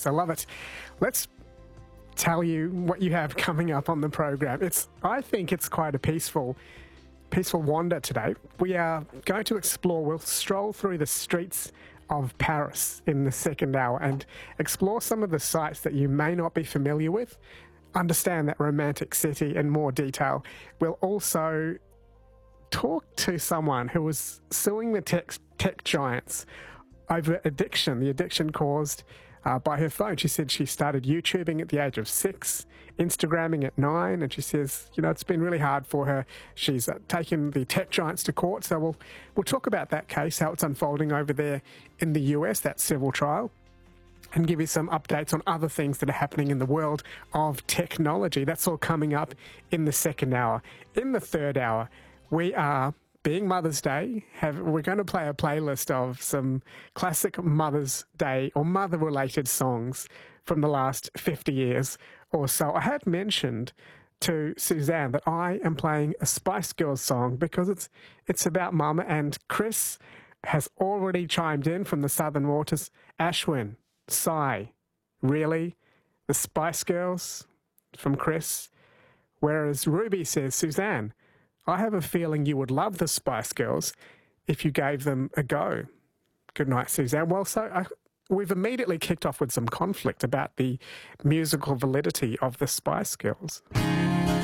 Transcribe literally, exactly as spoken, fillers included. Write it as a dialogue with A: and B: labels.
A: I love it. Let's tell you what you have coming up on the program. It's, I think it's quite a peaceful, peaceful wander today. We are going to explore, we'll stroll through the streets of Paris in the second hour and explore some of the sites that you may not be familiar with, understand that romantic city in more detail. We'll also talk to someone who was suing the tech, tech giants over addiction, the addiction caused uh, by her phone. She said she started YouTubing at the age of six, Instagramming at nine, and she says, you know, it's been really hard for her. She's uh, taken the tech giants to court, so we'll, we'll talk about that case, how it's unfolding over there in the U S, that civil trial, and give you some updates on other things that are happening in the world of technology. That's all coming up in the second hour. In the third hour, we are, being Mother's Day, have, we're going to play a playlist of some classic Mother's Day or mother-related songs from the last fifty years or so. I had mentioned to Suzanne that I am playing a Spice Girls song because it's it's about Mama, and Chris has already chimed in from the Southern Waters. Ashwin, sigh, really? The Spice Girls from Chris? Whereas Ruby says, Suzanne, I have a feeling you would love the Spice Girls if you gave them a go. Good night, Suzanne. Well, so I, we've immediately kicked off with some conflict about the musical validity of the Spice Girls.